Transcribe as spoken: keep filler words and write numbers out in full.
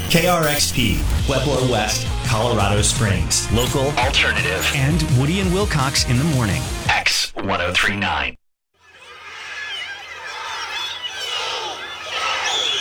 K R X P, Pueblo West, Colorado Springs. Local, alternative, and Woody and Wilcox in the morning. X ten thirty-nine.